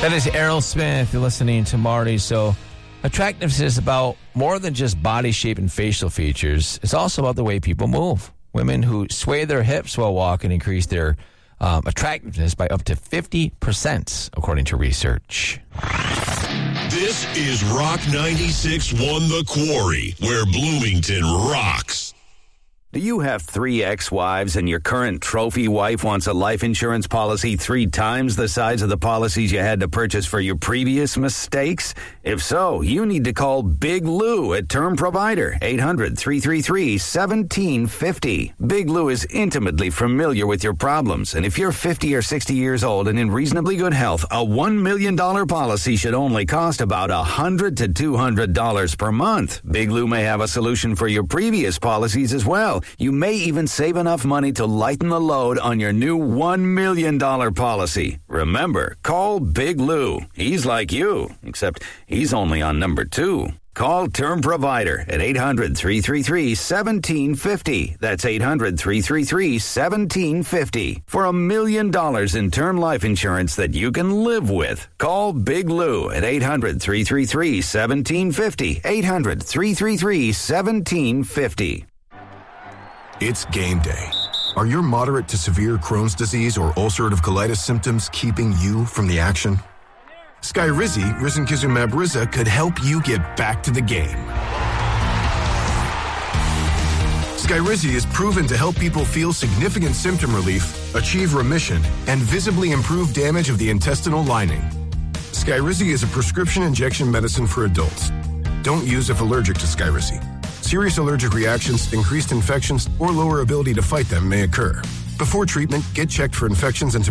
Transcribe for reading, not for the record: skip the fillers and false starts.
That is Errol Smith. You're listening to Marty. So attractiveness is about more than just body shape and facial features. It's also about the way people move. Women who sway their hips while walking increase their attractiveness by up to 50%, according to research. This is Rock 96.1 The Quarry, where Bloomington rocks. Do you have 3 ex-wives and your current trophy wife wants a life insurance policy 3 times the size of the policies you had to purchase for your previous mistakes? If so, you need to call Big Lou at Term Provider, 800-333-1750. Big Lou is intimately familiar with your problems, and if you're 50 or 60 years old and in reasonably good health, a $1 million policy should only cost about $100 to $200 per month. Big Lou may have a solution for your previous policies as well. You may even save enough money to lighten the load on your new $1 million policy. Remember, call Big Lou. He's like you, except he's only on number 2. Call Term Provider at 800-333-1750. That's 800-333-1750 for $1 million in term life insurance that you can live with. Call Big Lou at 800-333-1750. 800-333-1750. It's game day. Are your moderate to severe Crohn's disease or ulcerative colitis symptoms keeping you from the action? Skyrizi, risankizumab Riza, could help you get back to the game. Skyrizi is proven to help people feel significant symptom relief, achieve remission, and visibly improve damage of the intestinal lining. Skyrizi is a prescription injection medicine for adults. Don't use if allergic to Skyrizi. Serious allergic reactions, increased infections, or lower ability to fight them may occur. Before treatment, get checked for infections and